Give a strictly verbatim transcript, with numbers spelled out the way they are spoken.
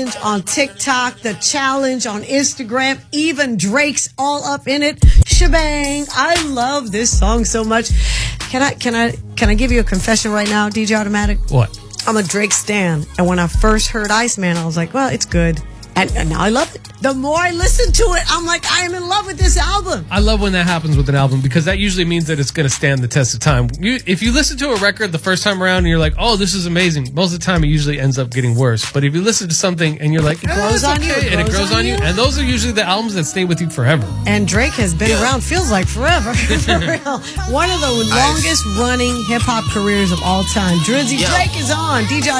challenge on TikTok, the challenge on Instagram, even Drake's all up in it. Shebang. I love this song so much. Can I can I can I give you a confession right now, D J Automatic? What? I'm a Drake stan, and when I first heard Iceman, I was like, well, it's good. And, and now I love it. The more I listen to it, I'm like, I am in love with this album. I love when that happens with an album because that usually means that it's going to stand the test of time. You, if you listen to a record the first time around and you're like, oh, this is amazing, most of the time it usually ends up getting worse. But if you listen to something and you're like, it grows on you, it and it grows grows on on you, you. and those are usually the albums that stay with you forever. And Drake has been around, feels like forever. For real. One of the longest running hip hop careers of all time. Drizzy, Yo. Drake is on. D J